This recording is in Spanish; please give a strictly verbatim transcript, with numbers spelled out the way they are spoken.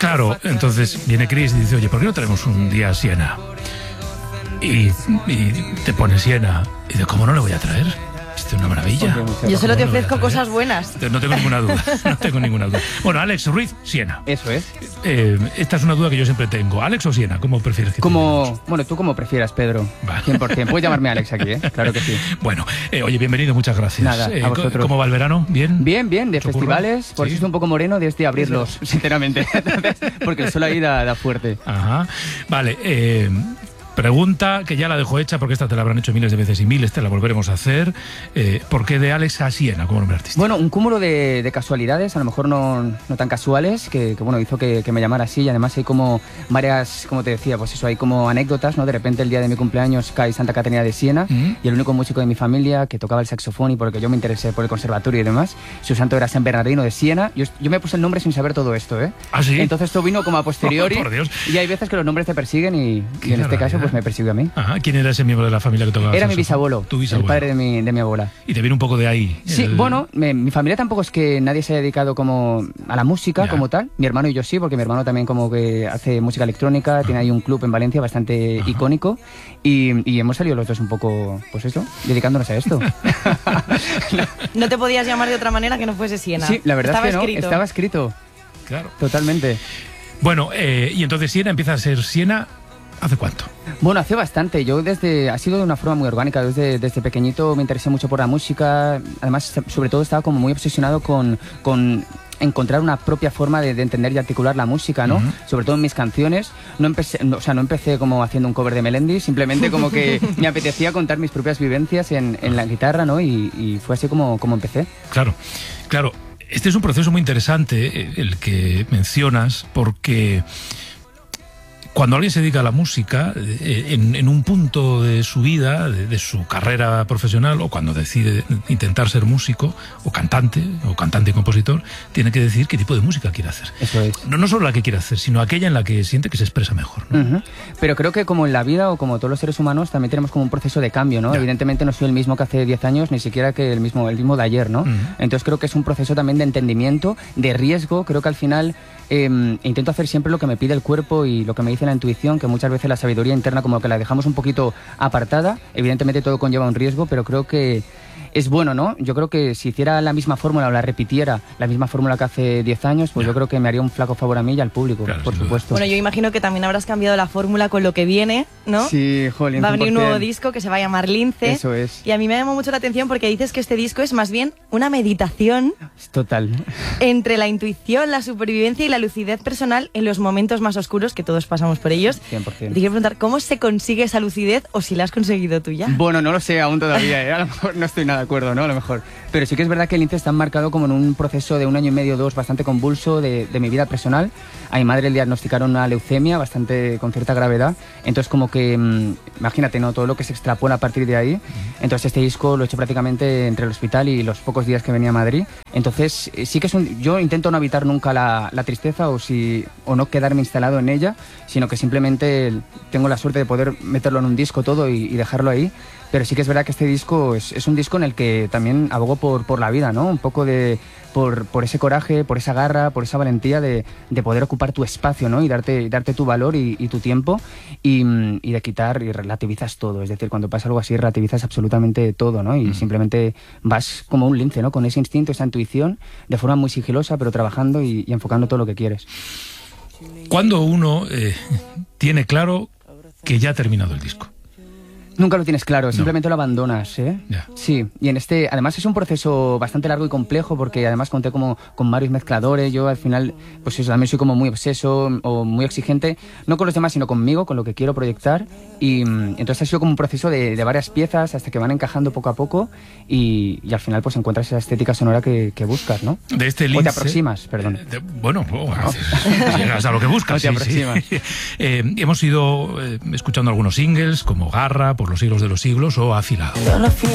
Claro, entonces viene Chris y dice, oye, ¿por qué no traemos un día a Siena? Y, y te pone Siena. Y dice, ¿cómo no le voy a traer? Esto es una maravilla. Yo solo te ofrezco cosas buenas. No tengo ninguna duda, no tengo ninguna duda. Bueno, Alex Ruiz, Siena. Eso es. Eh, esta es una duda que yo siempre tengo. ¿Alex o Siena? ¿Cómo prefieres que te Como, llamemos? bueno, tú como prefieras, Pedro. Vale. cien por cien. Puedes llamarme Alex aquí, ¿eh? Claro que sí. Bueno, eh, oye, bienvenido, muchas gracias. Nada, a Eh, vosotros. ¿Cómo va el verano? ¿Bien? Bien, bien, de ¿Mucho festivales. curro? Por Sí. eso estoy un poco moreno desde abrirlos, sinceramente. Porque el sol ahí da, da fuerte. Ajá. Vale, eh, pregunta que ya la dejo hecha porque esta te la habrán hecho miles de veces y miles, te la volveremos a hacer. Eh, ¿Por qué de Alex a Siena como nombre artístico? Bueno, un cúmulo de, de casualidades, a lo mejor no, no tan casuales, que, que bueno, hizo que, que me llamara así. Y además hay como varias, como te decía, pues eso, hay como anécdotas, ¿no? De repente el día de mi cumpleaños cae Santa Caterina de Siena, Mm. y el único músico de mi familia que tocaba el saxofón y porque yo me interesé por el conservatorio y demás, su santo era San Bernardino de Siena. Yo, yo me puse el nombre sin saber todo esto, ¿eh? ¿Ah, sí? Entonces esto vino como a posteriori. Oh, por Dios. Y hay veces que los nombres te persiguen y, Qué y en este barbaridad. caso pues me persiguió a mí. Ajá. ¿Quién era ese miembro de la familia que tocaba Era mi saxofón? bisabuelo, Tu bisabuelo. el padre de mi, de mi abuela. Y te viene un poco de ahí. Sí, el- bueno, me- mi familia tampoco es que nadie se haya dedicado como a la música Ya. como tal. Mi hermano y yo sí, porque mi hermano también como que hace música electrónica, tiene ahí un club en Valencia bastante Ajá. icónico y, y hemos salido los dos un poco, pues eso, dedicándonos a esto. No te podías llamar de otra manera que no fuese Siena. Sí, la verdad Estaba es que no, escrito. estaba escrito, Claro. totalmente. Bueno, eh, y entonces Siena empieza a ser Siena. ¿Hace cuánto? Bueno, hace bastante. Yo desde, ha sido de una forma muy orgánica. Desde, desde pequeñito me interesé mucho por la música. Además, sobre todo estaba como muy obsesionado con, con encontrar una propia forma de, de entender y articular la música, ¿no? Ujú. Sobre todo en mis canciones. No empecé, no, o sea, no empecé como haciendo un cover de Melendi, simplemente como que me apetecía contar mis propias vivencias en, en la guitarra, ¿no? Y, y fue así como, como empecé. Claro, claro. Este es un proceso muy interesante, eh, el que mencionas, porque cuando alguien se dedica a la música, eh, en, en un punto de su vida, de, de su carrera profesional, o cuando decide intentar ser músico, o cantante, o cantante y compositor, tiene que decir qué tipo de música quiere hacer. Eso es. No, no solo la que quiere hacer, sino aquella en la que siente que se expresa mejor, ¿no? Ujú. Pero creo que como en la vida o como todos los seres humanos también tenemos como un proceso de cambio, ¿no? Ya. Evidentemente no soy el mismo que hace diez años, ni siquiera que el mismo, el mismo de ayer, ¿no? Ujú. Entonces creo que es un proceso también de entendimiento, de riesgo. Creo que al final eh, intento hacer siempre lo que me pide el cuerpo y lo que me dice la intuición, que muchas veces la sabiduría interna como que la dejamos un poquito apartada. Evidentemente todo conlleva un riesgo, pero creo que es bueno, ¿no? Yo creo que si hiciera la misma fórmula o la repitiera, la misma fórmula que hace diez años, pues Ya. yo creo que me haría un flaco favor a mí y al público, Claro, por sin duda. supuesto. Bueno, yo imagino que también habrás cambiado la fórmula con lo que viene, ¿no? Sí, jolín, Va a venir un cien por nuevo cien. disco que se va a llamar Lince. Eso es. Y a mí me llamó mucho la atención porque dices que este disco es más bien una meditación Es total. entre la intuición, la supervivencia y la lucidez personal en los momentos más oscuros, que todos pasamos por ellos. cien por cien. Te quiero preguntar, ¿cómo se consigue esa lucidez o si la has conseguido tú ya? Bueno, no lo sé aún todavía, ¿eh? A lo mejor no estoy nada de acuerdo, ¿no? A lo mejor. Pero sí que es verdad que el Lince está marcado como en un proceso de un año y medio, dos, bastante convulso de, de mi vida personal. A mi madre le diagnosticaron una leucemia bastante con cierta gravedad. Entonces como que, mmm, imagínate, ¿no? Todo lo que se extrapola a partir de ahí. Entonces este disco lo he hecho prácticamente entre el hospital y los pocos días que venía a Madrid. Entonces eh, sí que es un... Yo intento no evitar nunca la, la tristeza o, si, o no quedarme instalado en ella, sino que simplemente tengo la suerte de poder meterlo en un disco todo y, y dejarlo ahí. Pero sí que es verdad que este disco es, es un disco en el que también abogo por, por la vida, ¿no? Un poco de... Por, por ese coraje, por esa garra, por esa valentía de, de poder ocupar tu espacio, ¿no? Y darte, darte tu valor y, y tu tiempo y, y de quitar y relativizas todo. Es decir, cuando pasa algo así, relativizas absolutamente todo, ¿no? Y Mm. simplemente vas como un lince, ¿no? Con ese instinto, esa intuición, de forma muy sigilosa, pero trabajando y, y enfocando todo lo que quieres. Cuando uno eh, tiene claro que ya ha terminado el disco. Nunca lo tienes claro, No. simplemente lo abandonas, ¿eh? Ya. Sí, y en este, además es un proceso bastante largo y complejo porque además conté como con varios mezcladores, yo al final, pues eso, también soy como muy obseso o muy exigente, no con los demás, sino conmigo, con lo que quiero proyectar, y mm, entonces ha sido como un proceso de, de varias piezas hasta que van encajando poco a poco y, y al final pues encuentras esa estética sonora que, que buscas, ¿no? De este O te Lince, aproximas, perdón. eh, de- bueno, oh, llegas a lo que buscas. O te sí, sí. aproximas. Eh, hemos ido eh, escuchando algunos singles como Garra, Por los siglos de los siglos o Afilado.